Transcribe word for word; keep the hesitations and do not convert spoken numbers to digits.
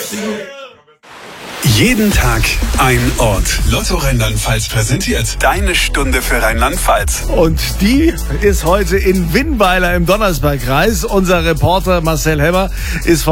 Jeden Tag ein Ort. Lotto Rheinland-Pfalz präsentiert deine Stunde für Rheinland-Pfalz. Und die ist heute in Winnweiler im Donnersbergkreis. Unser Reporter Marcel Hemmer ist